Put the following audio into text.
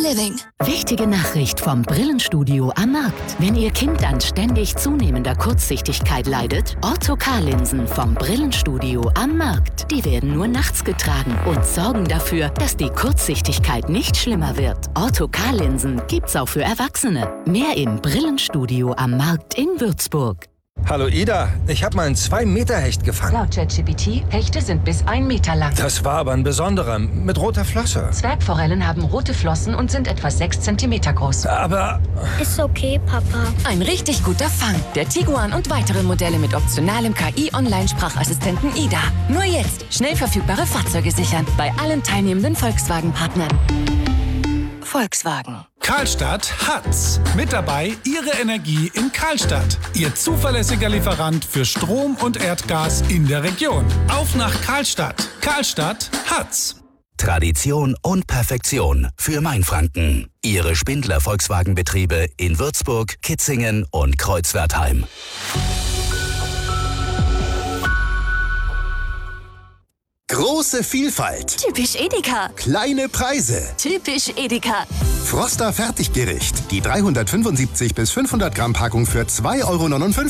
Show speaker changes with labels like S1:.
S1: living.
S2: Wichtige Nachricht vom Brillenstudio am Markt. Wenn Ihr Kind an ständig zunehmender Kurzsichtigkeit leidet, Ortho-K-Linsen vom Brillenstudio am Markt. Die werden nur nachts getragen und sorgen dafür, dass die Kurzsichtigkeit nicht schlimmer wird. Ortho-K-Linsen gibt's auch für Erwachsene. Mehr im Brillenstudio am Markt in Würzburg.
S3: Hallo Ida, ich habe mal einen 2-Meter-Hecht gefangen.
S4: Laut ChatGPT, Hechte sind bis 1 Meter lang.
S3: Das war aber ein besonderer, mit roter Flosse.
S4: Zwergforellen haben rote Flossen und sind etwa 6 Zentimeter groß.
S3: Aber...
S5: Ist okay, Papa.
S6: Ein richtig guter Fang. Der Tiguan und weitere Modelle mit optionalem KI-Online-Sprachassistenten Ida. Nur jetzt schnell verfügbare Fahrzeuge sichern. Bei allen teilnehmenden Volkswagen-Partnern. Volkswagen.
S7: Karlstadt hat's. Mit dabei Ihre Energie in Karlstadt. Ihr zuverlässiger Lieferant für Strom und Erdgas in der Region. Auf nach Karlstadt. Karlstadt hat's.
S8: Tradition und Perfektion für Mainfranken. Ihre Spindler Volkswagenbetriebe in Würzburg, Kitzingen und Kreuzwertheim.
S9: Große Vielfalt.
S1: Typisch Edeka.
S9: Kleine Preise.
S1: Typisch Edeka.
S9: Froster Fertiggericht. Die 375 bis 500 Gramm Packung für 2,59 €